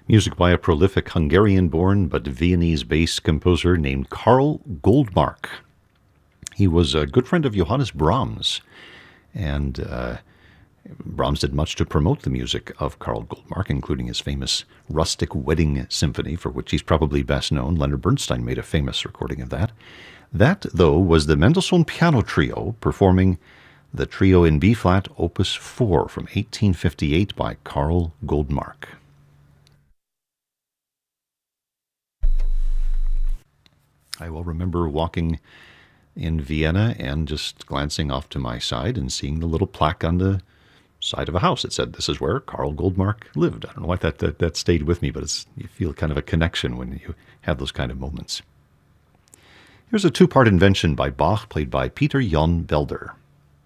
Music by a prolific Hungarian-born but Viennese-based composer named Karl Goldmark. He was a good friend of Johannes Brahms, and Brahms did much to promote the music of Karl Goldmark, including his famous Rustic Wedding Symphony, for which he's probably best known. Leonard Bernstein made a famous recording of that. That, though, was the Mendelssohn Piano Trio performing the Trio in B-flat, Opus 4 from 1858 by Karl Goldmark. I will remember walking in Vienna and just glancing off to my side and seeing the little plaque on the side of a house. It said, "This is where Karl Goldmark lived." I don't know why that stayed with me, but you feel kind of a connection when you have those kind of moments. Here's a two-part invention by Bach, played by Peter Jan Belder.